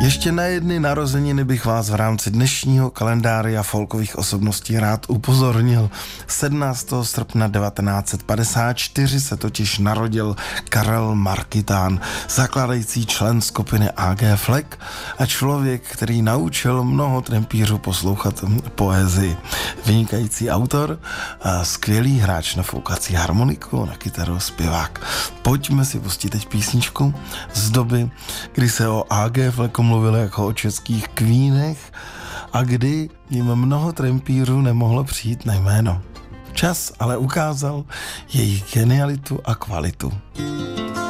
Ještě na jedny narozeniny bych vás v rámci dnešního kalendária folkových osobností rád upozornil. 17. srpna 1954 se totiž narodil Karel Markitán, zakládající člen skupiny AG Flek a člověk, který naučil mnoho trampířů poslouchat poezii. Vynikající autor a skvělý hráč na foukací harmoniku, na kytaru, zpěvák. Pojďme si pustit teď písničku z doby, kdy se o AG Fleku mluvilo jako o českých kvínech a kdy jim mnoho trampířů nemohlo přijít na jméno. Čas ale ukázal jejich genialitu a kvalitu.